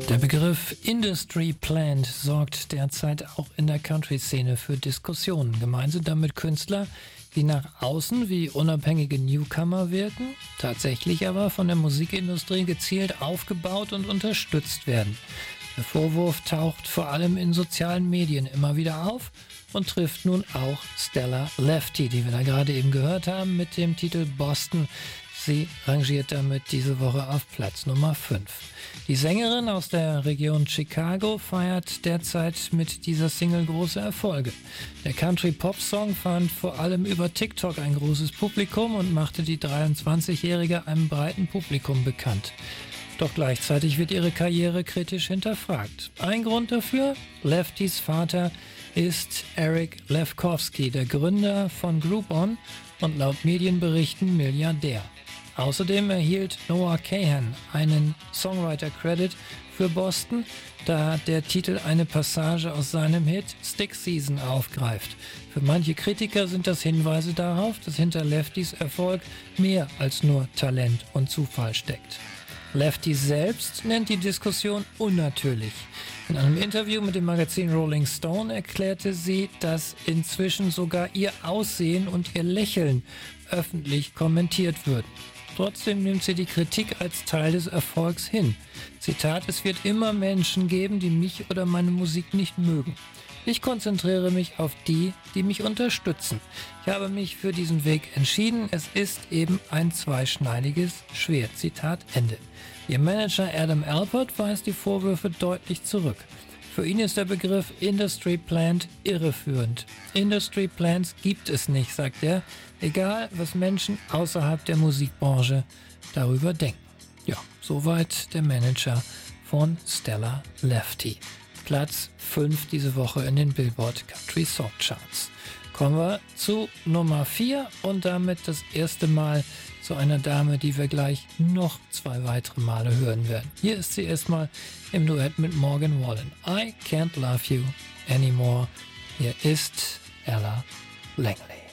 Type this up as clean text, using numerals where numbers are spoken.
Der Begriff Industry Plant sorgt derzeit auch in der Country-Szene für Diskussionen. Gemeint sind damit Künstler, die nach außen wie unabhängige Newcomer wirken, tatsächlich aber von der Musikindustrie gezielt aufgebaut und unterstützt werden. Der Vorwurf taucht vor allem in sozialen Medien immer wieder auf und trifft nun auch Stella Lefty, die wir da gerade eben gehört haben, mit dem Titel Boston. Sie rangiert damit diese Woche auf Platz Nummer 5. Die Sängerin aus der Region Chicago feiert derzeit mit dieser Single große Erfolge. Der Country-Pop-Song fand vor allem über TikTok ein großes Publikum und machte die 23-Jährige einem breiten Publikum bekannt. Doch gleichzeitig wird ihre Karriere kritisch hinterfragt. Ein Grund dafür? Leftys Vater ist Eric Lefkowski, der Gründer von Groupon und laut Medienberichten Milliardär. Außerdem erhielt Noah Kahan einen Songwriter-Credit für Boston, da der Titel eine Passage aus seinem Hit Stick Season aufgreift. Für manche Kritiker sind das Hinweise darauf, dass hinter Leftys Erfolg mehr als nur Talent und Zufall steckt. Lefty selbst nennt die Diskussion unnatürlich. In einem Interview mit dem Magazin Rolling Stone erklärte sie, dass inzwischen sogar ihr Aussehen und ihr Lächeln öffentlich kommentiert würden. Trotzdem nimmt sie die Kritik als Teil des Erfolgs hin. Zitat: Es wird immer Menschen geben, die mich oder meine Musik nicht mögen. Ich konzentriere mich auf die, die mich unterstützen. Ich habe mich für diesen Weg entschieden. Es ist eben ein zweischneidiges Schwert. Zitat Ende. Ihr Manager Adam Alpert weist die Vorwürfe deutlich zurück. Für ihn ist der Begriff Industry Plant irreführend. Industry Plants gibt es nicht, sagt er, egal was Menschen außerhalb der Musikbranche darüber denken. Ja, soweit der Manager von Stella Lefty. Platz 5 diese Woche in den Billboard Country Song Charts. Kommen wir zu Nummer 4 und damit das erste Mal zu einer Dame, die wir gleich noch 2 weitere Male hören werden. Hier ist sie erstmal im Duett mit Morgan Wallen. I Can't Love You Anymore. Hier ist Ella Langley.